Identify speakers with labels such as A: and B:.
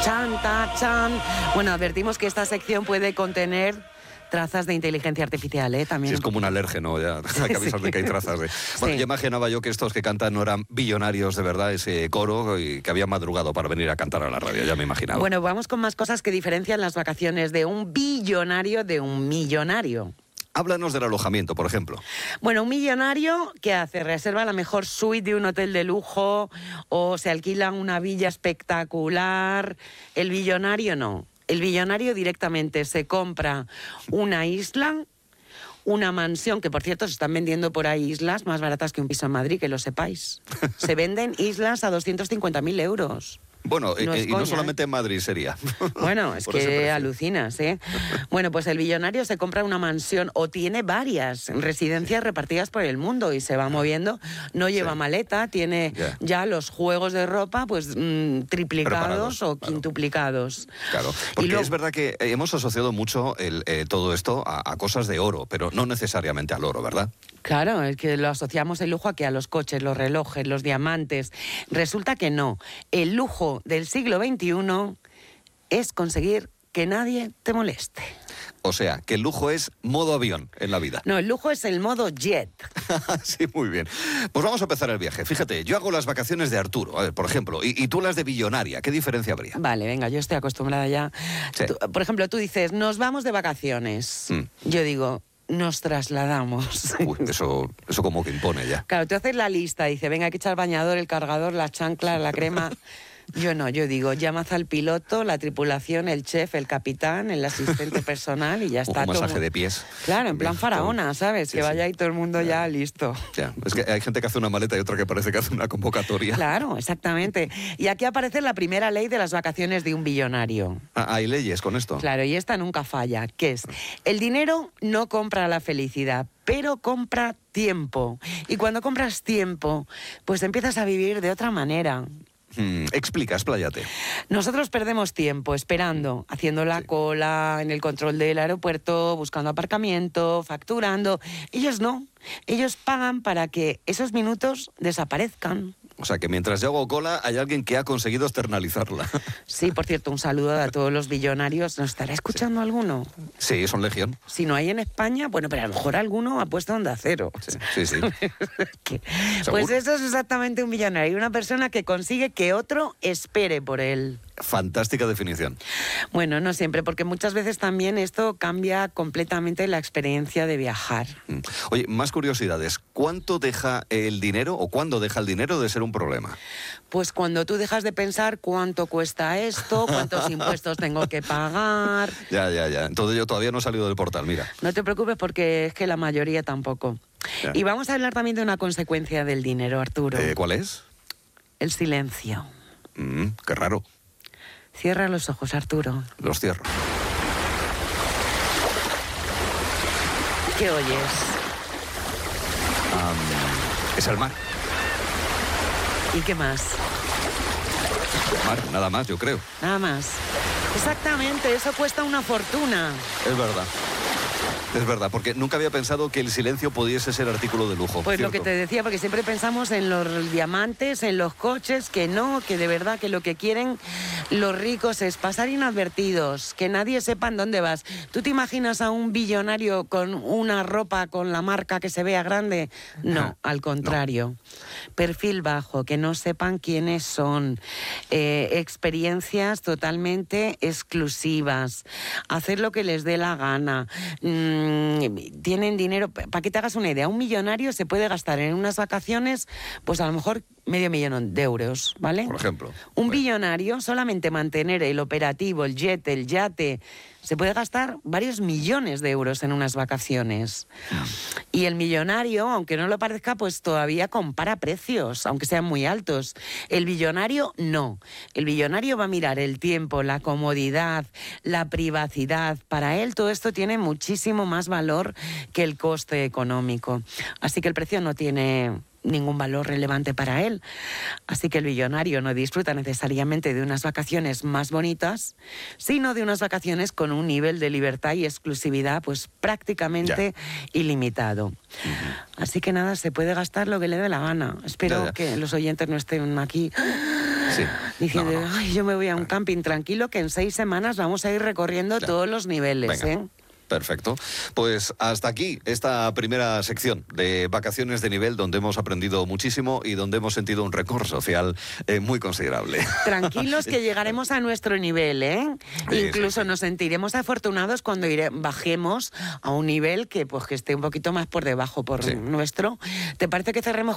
A: Chan, ta, chan. Bueno, advertimos que esta sección puede contener trazas de inteligencia artificial, ¿eh? También.
B: Sí, es como un alérgeno, ya hay que avisar de que hay trazas de... Bueno, ya imaginaba yo que estos que cantan no eran billonarios de verdad, ese coro, y que habían madrugado para venir a cantar a la radio, ya me imaginaba.
A: Bueno, vamos con más cosas que diferencian las vacaciones de un billonario de un millonario.
B: Háblanos del alojamiento, por ejemplo.
A: Bueno, un millonario, ¿qué hace? Reserva la mejor suite de un hotel de lujo o se alquila una villa espectacular. El billonario no. El billonario directamente se compra una isla, una mansión, que por cierto se están vendiendo por ahí islas más baratas que un piso en Madrid, que lo sepáis. Se venden islas a 250.000 euros.
B: Bueno,
A: no
B: y no solamente en Madrid sería.
A: Bueno, es que alucinas, ¿eh? Bueno, pues el billonario se compra una mansión o tiene varias residencias repartidas por el mundo y se va moviendo. No lleva maleta, tiene ya los juegos de ropa pues triplicados o quintuplicados.
B: Claro, porque es verdad que hemos asociado mucho todo esto a cosas de oro, pero no necesariamente al oro, ¿verdad?
A: Claro, es que lo asociamos el lujo a los coches, los relojes, los diamantes. Resulta que no. El lujo del siglo XXI es conseguir que nadie te moleste.
B: O sea, que el lujo es modo avión en la vida.
A: No, el lujo es el modo jet.
B: Sí, muy bien. Pues vamos a empezar el viaje. Fíjate, yo hago las vacaciones de Arturo, a ver, por ejemplo, y tú las de billonaria. ¿Qué diferencia habría?
A: Vale, venga, yo estoy acostumbrada ya.
B: Sí.
A: Por ejemplo, tú dices, nos vamos de vacaciones. Yo digo, nos trasladamos.
B: Uy, eso como que impone ya.
A: Claro, tú haces la lista, dice, venga, hay que echar el bañador, el cargador, las chanclas, la crema. Yo no, yo digo, llamas al piloto, la tripulación, el chef, el capitán, el asistente personal y ya está.
B: Un masaje de pies.
A: Claro, en plan faraona, ¿sabes? Sí, que vaya ahí todo el mundo ya listo.
B: Ya. Es que hay gente que hace una maleta y otra que parece que hace una convocatoria.
A: Claro, exactamente. Y aquí aparece la primera ley de las vacaciones de un billonario.
B: Hay leyes con esto.
A: Claro, y esta nunca falla, que es, el dinero no compra la felicidad, pero compra tiempo. Y cuando compras tiempo, pues empiezas a vivir de otra manera.
B: Explica, expláyate.
A: Nosotros perdemos tiempo esperando, haciendo la cola en el control del aeropuerto, buscando aparcamiento, facturando. Ellos no. Ellos pagan para que esos minutos desaparezcan.
B: O sea, que mientras yo hago cola, hay alguien que ha conseguido externalizarla.
A: Sí, por cierto, un saludo a todos los billonarios. ¿Nos estará escuchando alguno?
B: Sí, son legión.
A: Si no hay en España, bueno, pero a lo mejor alguno ha puesto Onda Cero.
B: Sí.
A: Pues eso es exactamente un billonario. Una persona que consigue que otro espere por él.
B: Fantástica definición.
A: Bueno, no siempre, porque muchas veces también esto cambia completamente la experiencia de viajar.
B: Oye, más curiosidades. ¿Cuánto deja el dinero o cuándo deja el dinero de ser un problema?
A: Pues cuando tú dejas de pensar cuánto cuesta esto, cuántos impuestos tengo que pagar.
B: Ya. Entonces yo todavía no he salido del portal, mira.
A: No te preocupes porque es que la mayoría tampoco. Ya. Y vamos a hablar también de una consecuencia del dinero, Arturo.
B: ¿Cuál es?
A: El silencio.
B: Qué raro.
A: Cierra los ojos, Arturo.
B: Los cierro.
A: ¿Qué oyes?
B: Es el mar.
A: ¿Y qué más?
B: El mar, nada más, yo creo.
A: Nada más. Exactamente, eso cuesta una fortuna.
B: Es verdad. Es verdad, porque nunca había pensado que el silencio pudiese ser artículo de lujo.
A: Pues
B: ¿cierto?
A: Lo que te decía, porque siempre pensamos en los diamantes, en los coches, que no, que de verdad que lo que quieren los ricos es pasar inadvertidos, que nadie sepa en dónde vas. ¿Tú te imaginas a un billonario con una ropa con la marca que se vea grande? No, al contrario. No. Perfil bajo, que no sepan quiénes son, experiencias totalmente exclusivas, hacer lo que les dé la gana. Tienen dinero, para que te hagas una idea, un millonario se puede gastar en unas vacaciones, pues a lo mejor $500.000 de euros, ¿vale?
B: Por ejemplo.
A: Un billonario, solamente mantener el operativo, el jet, el yate, se puede gastar varios millones de euros en unas vacaciones. Y el millonario, aunque no lo parezca, pues todavía compara precios, aunque sean muy altos. El billonario, no. El billonario va a mirar el tiempo, la comodidad, la privacidad. Para él todo esto tiene muchísimo más valor que el coste económico. Así que el precio no tiene ningún valor relevante para él. Así que el billonario no disfruta necesariamente de unas vacaciones más bonitas, sino de unas vacaciones con un nivel de libertad y exclusividad pues prácticamente ilimitado. Así que nada, se puede gastar lo que le dé la gana. Espero que los oyentes no estén aquí
B: Sí.
A: Diciendo, ay, yo me voy a un camping tranquilo que en 6 semanas vamos a ir recorriendo todos los niveles,
B: Venga. Perfecto. Pues hasta aquí esta primera sección de Vacaciones de Nivel, donde hemos aprendido muchísimo y donde hemos sentido un récord social muy considerable.
A: Tranquilos que llegaremos a nuestro nivel, ¿eh?
B: Sí,
A: Incluso nos sentiremos afortunados cuando bajemos a un nivel que esté un poquito más por debajo por nuestro. ¿Te parece que cerremos